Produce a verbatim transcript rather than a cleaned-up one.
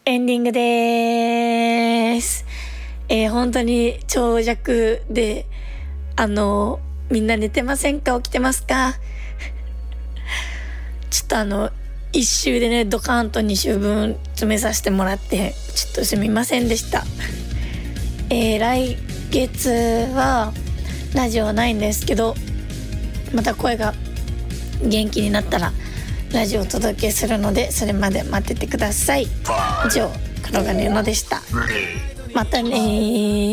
エンディングでーす。えー、本当に長尺で、あの、みんな寝てませんか？起きてますか？ちょっとあの、一周でね、ドカーンと二周分詰めさせてもらって、ちょっとすみませんでした。えー、来月はラジオないんですけど、また声が元気になったらラジオをお届けするので、それまで待っててください。以上、黒金のでした。またねー。